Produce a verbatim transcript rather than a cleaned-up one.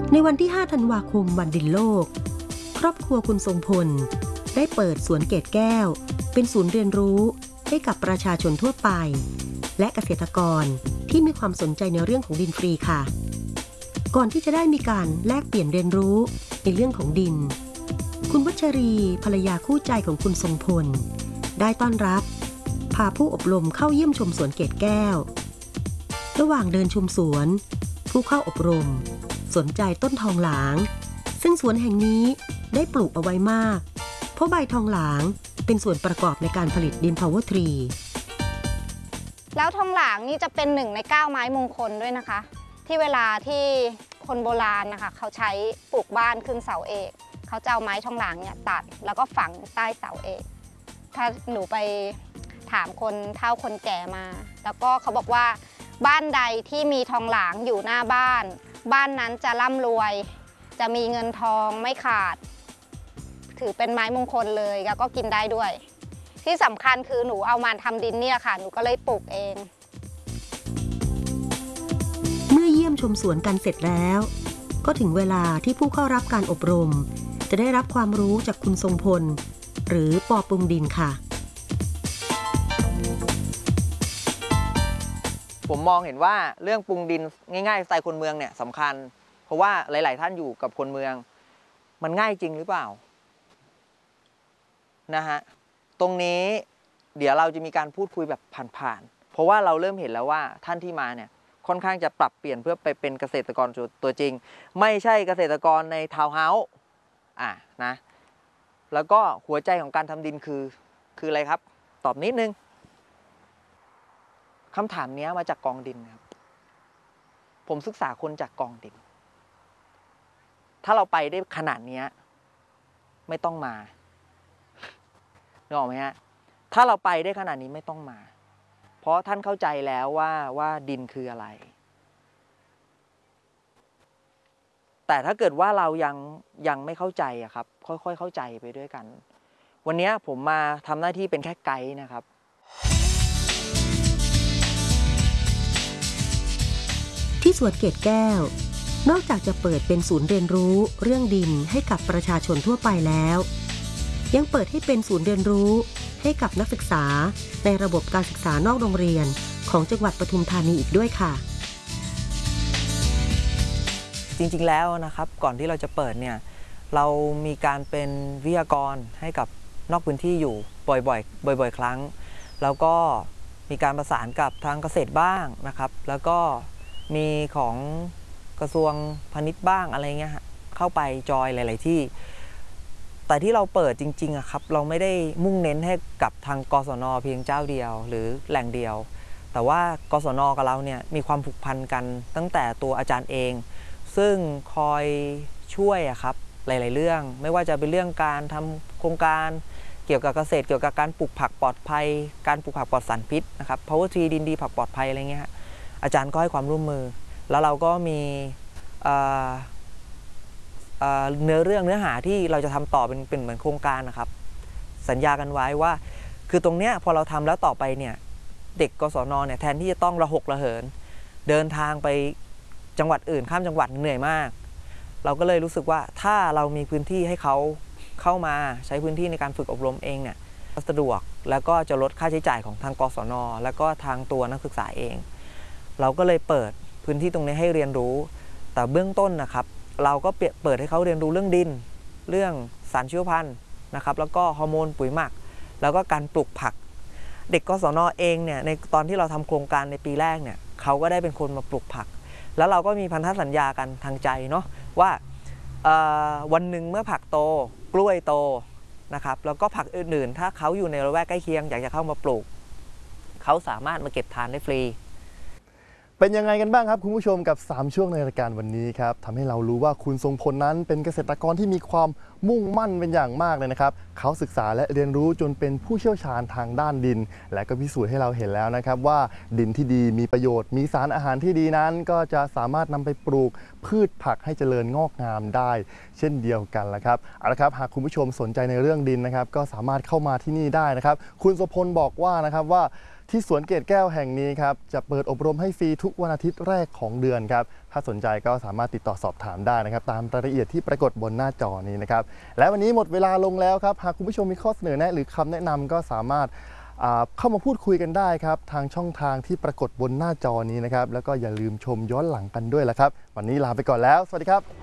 ในวันที่ห้าธันวาคมวันดินโลกครอบครัวคุณทรงพลได้เปิดสวนเกตแก้วเป็นศูนย์เรียนรู้ให้กับประชาชนทั่วไปและเกษตรกรที่มีความสนใจในเรื่องของดินฟรีค่ะก่อนที่จะได้มีการแลกเปลี่ยนเรียนรู้ในเรื่องของดินคุณวัชรีภรรยาคู่ใจของคุณทรงพลได้ต้อนรับพาผู้อบรมเข้าเยี่ยมชมสวนเกตแก้วระหว่างเดินชมสวนผู้เข้าอบรมสนใจต้นทองหลางซึ่งสวนแห่งนี้ได้ปลูกเอาไว้มากเพราะใบทองหลางเป็นส่วนประกอบในการผลิตดินพาวเวอร์ทรีแล้วทองหลางนี่จะเป็นหนึ่งในเก้าไม้มงคลด้วยนะคะที่เวลาที่คนโบราณนะคะเขาใช้ปลูกบ้านขึ้นเสาเอกเขาจะเอาไม้ทองหลางเนี่ยตัดแล้วก็ฝังใต้เสาเอกถ้าหนูไปถามคนเฒ่าคนแก่มาแล้วก็เขาบอกว่าบ้านใดที่มีทองหลางอยู่หน้าบ้านบ้านนั้นจะร่ำรวยจะมีเงินทองไม่ขาดถือเป็นไม้มงคลเลยแล้วก็กินได้ด้วยที่สำคัญคือหนูเอามาทำดินเนี่ยค่ะหนูก็เลยปลูกเองเมื่อเยี่ยมชมสวนกันเสร็จแล้วก็ถึงเวลาที่ผู้เข้ารับการอบรมจะได้รับความรู้จากคุณทรงพลหรือปอปรุงดินค่ะผมมองเห็นว่าเรื่องปรุงดินง่ายๆสไตล์คนเมืองเนี่ยสำคัญเพราะว่าหลายๆท่านอยู่กับคนเมืองมันง่ายจริงหรือเปล่านะฮะตรงนี้เดี๋ยวเราจะมีการพูดคุยแบบผ่านๆเพราะว่าเราเริ่มเห็นแล้วว่าท่านที่มาเนี่ยค่อนข้างจะปรับเปลี่ยนเพื่อไปเป็นเกษตรกรตัวจริงไม่ใช่เกษตรกรในทาวน์เฮาส์อ่ะนะแล้วก็หัวใจของการทำดินคือคืออะไรครับตอบนิดนึงคำถามนี้มาจากกองดินครับผมศึกษาคนจากกองดินถ้าเราไปได้ขนาดนี้ไม่ต้องมานึกออกไหมฮะถ้าเราไปได้ขนาดนี้ไม่ต้องมาเพราะท่านเข้าใจแล้วว่าว่าดินคืออะไรแต่ถ้าเกิดว่าเรายังยังไม่เข้าใจอะครับค่อยๆเข้าใจไปด้วยกันวันนี้ผมมาทำหน้าที่เป็นแค่ไกด์นะครับที่สวนเกตแก้วนอกจากจะเปิดเป็นศูนย์เรียนรู้เรื่องดินให้กับประชาชนทั่วไปแล้วยังเปิดให้เป็นศูนย์เรียนรู้ให้กับนักศึกษาในระบบการศึกษานอกโรงเรียนของจังหวัดปทุมธานีอีกด้วยค่ะจริงๆแล้วนะครับก่อนที่เราจะเปิดเนี่ยเรามีการเป็นวิทยากรให้กับนอกพื้นที่อยู่บ่อยๆบ่อยๆครั้งแล้วก็มีการประสานกับทางเกษตรบ้างนะครับแล้วก็มีของกระทรวงพาณิชย์บ้างอะไรเงี้ยเข้าไปจอยหลายๆที่แต่ที่เราเปิดจริงๆอะครับเราไม่ได้มุ่งเน้นให้กับทางกศน.เพียงเจ้าเดียวหรือแหล่งเดียวแต่ว่ากศน.กับเราเนี่ยมีความผูกพันกันตั้งแต่ตัวอาจารย์เองซึ่งคอยช่วยอะครับหลายๆเรื่องไม่ว่าจะเป็นเรื่องการทำโครงการเกี่ยวกับเกษตรเกี่ยวกับการปลูกผักปลอดภัยการปลูกผักปลอดสารพิษนะครับ Power Tree ดินดีผักปลอดภัยอะไรเงี้ยอาจารย์ก็ให้ความร่วมมือแล้วเราก็มีเนื้อเรื่องเนื้อหาที่เราจะทำต่อเป็นเป็นเหมือนโครงการนะครับสัญญากันไว้ว่าคือตรงเนี้ยพอเราทำแล้วต่อไปเนี่ยเด็กกศน.เนี่ยแทนที่จะต้องระหกระเหินเดินทางไปจังหวัดอื่นข้ามจังหวัดเหนื่อยมากเราก็เลยรู้สึกว่าถ้าเรามีพื้นที่ให้เขาเข้ามาใช้พื้นที่ในการฝึกอบรมเองเนี่ยสะดวกแล้วก็จะลดค่าใช้จ่ายของทางกศน.แล้วก็ทางตัวนักศึกษาเองเราก็เลยเปิดพื้นที่ตรงนี้ให้เรียนรู้แต่เบื้องต้นนะครับเราก็เปิดให้เขาเรียนรู้เรื่องดินเรื่องสารชีวพันธุ์นะครับแล้วก็ฮอร์โมนปุ๋ยหมักแล้วก็การปลูกผักเด็กกศน.เองเนี่ยในตอนที่เราทำโครงการในปีแรกเนี่ยเขาก็ได้เป็นคนมาปลูกผักแล้วเราก็มีพันธสัญญากันทางใจเนาะว่าวันหนึ่งเมื่อผักโตกล้วยโตนะครับแล้วก็ผักอื่นๆถ้าเขาอยู่ในละแวกใกล้เคียงอยากจะเข้ามาปลูกเขาสามารถมาเก็บทานได้ฟรีเป็นยังไงกันบ้างครับคุณผู้ชมกับสามช่วงในรายการวันนี้ครับทำให้เรารู้ว่าคุณทรงพลนั้นเป็นเกษตรกรที่มีความมุ่งมั่นเป็นอย่างมากเลยนะครับเขาศึกษาและเรียนรู้จนเป็นผู้เชี่ยวชาญทางด้านดินและก็พิสูจน์ให้เราเห็นแล้วนะครับว่าดินที่ดีมีประโยชน์มีสารอาหารที่ดีนั้นก็จะสามารถนำไปปลูกพืชผักให้เจริญงอกงามได้เช่นเดียวกันละครับเอาละครับหากคุณผู้ชมสนใจในเรื่องดินนะครับก็สามารถเข้ามาที่นี่ได้นะครับคุณทรงพลบอกว่านะครับว่าที่สวนเกตแก้วแห่งนี้ครับจะเปิดอบรมให้ฟรีทุกวันอาทิตย์แรกของเดือนครับถ้าสนใจก็สามารถติดต่อสอบถามได้นะครับตามรายละเอียดที่ปรากฏบนหน้าจอนี้นะครับและวันนี้หมดเวลาลงแล้วครับหากคุณผู้ชมมีข้อเสนอแนะหรือคำแนะนำก็สามารถเข้ามาพูดคุยกันได้ครับทางช่องทางที่ปรากฏบนหน้าจอนี้นะครับแล้วก็อย่าลืมชมย้อนหลังกันด้วยละครับวันนี้ลาไปก่อนแล้วสวัสดีครับ